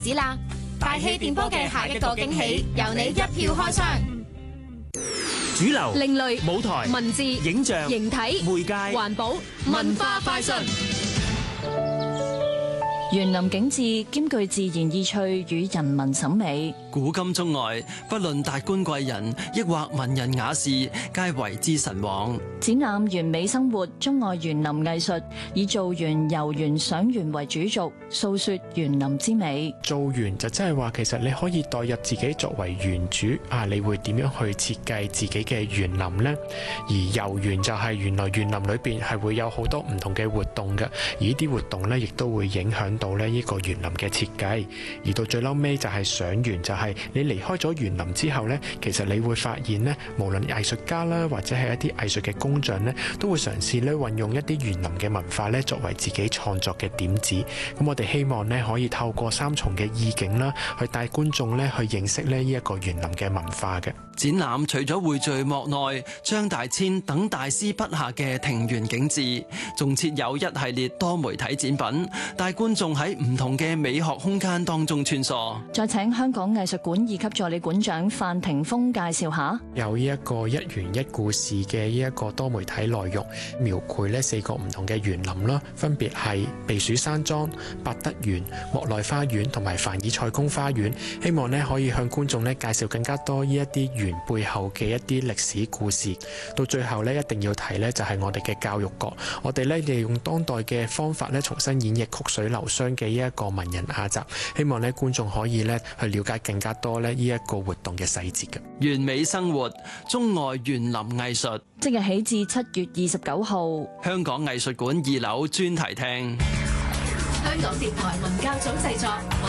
止啦！大氣電波嘅下一個驚喜，由你一票開箱。 主流、 另類、 舞台、 文字、 影像、 形體、 媒介、 環保、文化快訊。 園林景致兼具自然意趣與人民審美， 古今中外，不論達官貴人，抑或文人雅士，皆為之神往。 展覽園美生活，中外園林藝術，以造園、遊園、賞園為主軸，訴說園林之美。 造園就即係話，其實你可以代入自己作為園主啊，你會點樣去設計自己嘅園林呢？而遊園就係原來園林裏邊係會有好多唔同嘅活動嘅，而呢啲活動呢，亦都會影響到呢個園林嘅設計。而到最嬲尾就係賞園，就係你離開咗園林之後呢，其實你會發現呢，無論藝術家啦，或者係一啲藝術嘅工匠呢，都會嘗試咧運用一啲園林嘅文化咧，作為自己創作嘅點子。咁我哋希望呢，可以透過三重嘅意境啦，去帶觀眾咧去認識呢一個園林嘅文化嘅。 展覽除咗匯聚莫內、張大千等大師筆下嘅庭園景致，仲設有一系列多媒體展品，帶觀眾喺唔同嘅美學空間當中穿梭。 再請香港藝術館二級助理館長范霆鋒介紹下。 有呢一個一園一故事嘅呢一個多媒體內容，描繪呢4個唔同嘅園林啦，分別係避暑山莊、百德園、莫內花園同埋凡爾賽宮花園。希望呢可以向觀眾呢介紹更加多呢一啲園背後嘅一啲歷史故事。到最後呢，一定要提呢就係我哋嘅教育角，我哋呢利用當代嘅方法呢重新演繹曲水流觴嘅呢一個文人雅集，希望呢觀眾可以呢去了解更加多呢一個活動嘅細節嘅。 園美生活，中外園林藝術， 即日起至7月29號， 香港藝術館2樓專題廳。 香港電台文教組製作。